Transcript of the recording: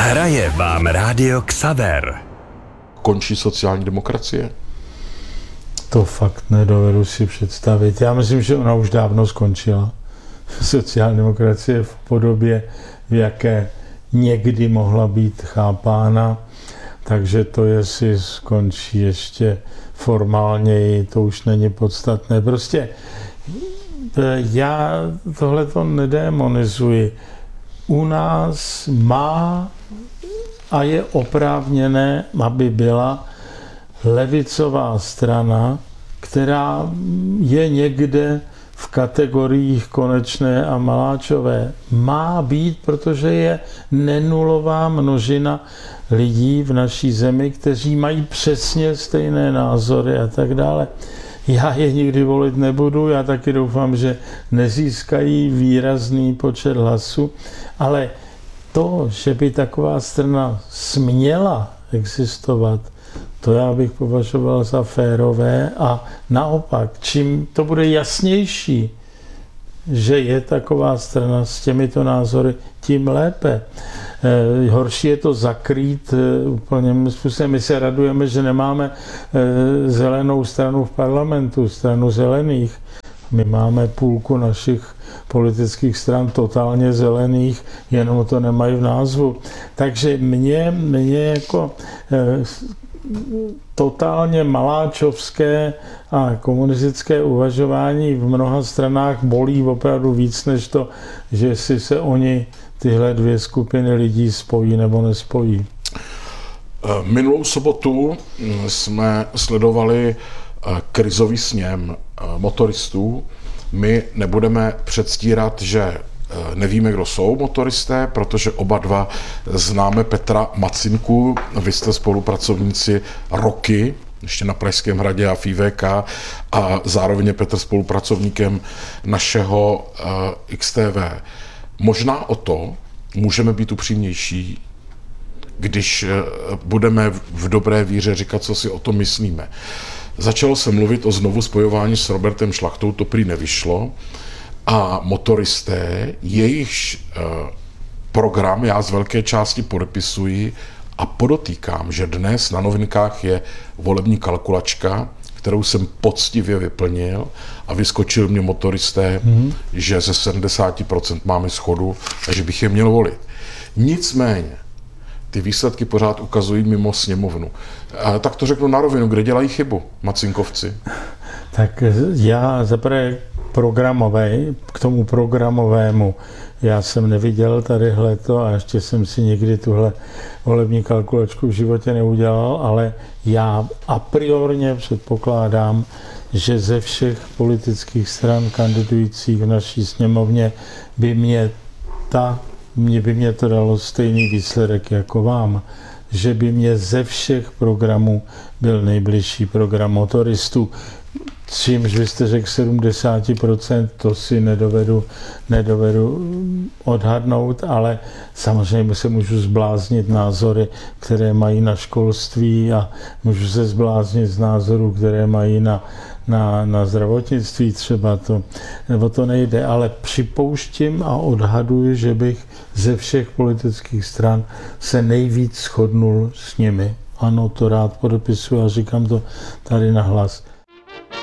Hraje vám Rádio Xaver. Končí sociální demokracie? To fakt nedovedu si představit. Já myslím, že ona už dávno skončila. Sociální demokracie v podobě, v jaké někdy mohla být chápána, takže to, jestli skončí ještě formálněji, to už není podstatné. Prostě já tohle to nedémonizuji. U nás má a je oprávněné, aby byla levicová strana, která je někde v kategoriích Konečné a Maláčové. Má být, protože je nenulová množina lidí v naší zemi, kteří mají přesně stejné názory a tak dále. Já je nikdy volit nebudu, já taky doufám, že nezískají výrazný počet hlasů, ale to, že by taková strana směla existovat, to já bych považoval za férové a naopak, čím to bude jasnější, že je taková strana s těmito názory, tím lépe. Horší je to zakrýt úplným způsobem. My se radujeme, že nemáme zelenou stranu v parlamentu, stranu zelených. My máme půlku našich politických stran totálně zelených, jenom to nemají v názvu. Takže mě jako totálně maláčovské a komunistické uvažování v mnoha stranách bolí opravdu víc, než to, že si se oni tyhle dvě skupiny lidí spojí nebo nespojí. Minulou sobotu jsme sledovali krizový sněm motoristů. My nebudeme předstírat, že nevíme, kdo jsou motoristé, protože oba dva známe Petra Macinku. Vy jste spolupracovníci roky, ještě na Pražském hradě a v IVK, a zároveň je Petr spolupracovníkem našeho XTV. Možná o to můžeme být upřímnější, když budeme v dobré víře říkat, co si o tom myslíme. Začalo se mluvit o znovu spojování s Robertem Šlachtou, to prý nevyšlo. A motoristé, jejichž program já z velké části podepisuji a podotýkám, že dnes na Novinkách je volební kalkulačka, kterou jsem poctivě vyplnil a vyskočil mě motoristé, že ze 70% máme shodu a že bych je měl volit. Nicméně, ty výsledky pořád ukazují mimo sněmovnu. Tak to řeknu na rovinu, kde dělají chybu Macinkovci? Tak já zaprvé k tomu programovému. Já jsem neviděl tadyhleto a ještě jsem si nikdy tuhle volební kalkulačku v životě neudělal, ale já a priorně předpokládám, že ze všech politických stran kandidujících v naší sněmovně by mě to dalo stejný výsledek jako vám, že by mě ze všech programů byl nejbližší program motoristů. Čímž vy jste řekl 70%, to si nedovedu odhadnout, ale samozřejmě se můžu zbláznit názory, které mají na školství a můžu se zbláznit z názorů, které mají na zdravotnictví třeba nebo to nejde, ale připouštím a odhaduji, že bych ze všech politických stran se nejvíc shodnul s nimi. Ano, to rád podepisuji a říkám to tady nahlas.